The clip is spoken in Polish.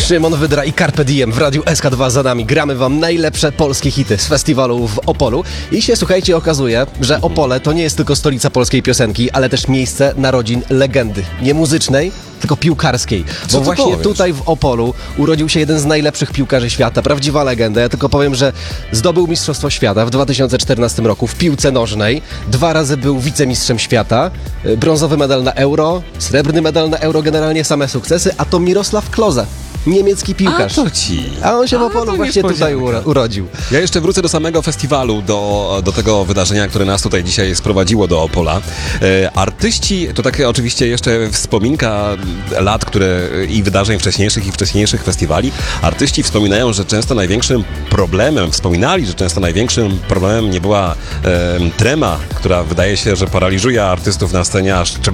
Szymon Wydra i Carpe Diem w Radiu SK2 za nami. Gramy wam najlepsze polskie hity z festiwalu w Opolu. I się, słuchajcie, okazuje, że Opole to nie jest tylko stolica polskiej piosenki, ale też miejsce narodzin legendy. Nie muzycznej, tylko piłkarskiej. Bo właśnie powiesz? tutaj w Opolu urodził się jeden z najlepszych piłkarzy świata. Prawdziwa legenda. Ja tylko powiem, że zdobył Mistrzostwo Świata w 2014 roku w piłce nożnej. 2 razy był wicemistrzem świata. Brązowy medal na Euro, srebrny medal na Euro, generalnie same sukcesy. A to Mirosław Klose, niemiecki piłkarz. A on się w Opolu właśnie tutaj urodził. Ja jeszcze wrócę do samego festiwalu, do tego wydarzenia, które nas tutaj dzisiaj sprowadziło do Opola. Artyści, to takie oczywiście jeszcze wspominka lat, i wydarzeń wcześniejszych festiwali. Artyści wspominają, że często największym problemem nie była trema, która wydaje się, że paraliżuje artystów na scenie,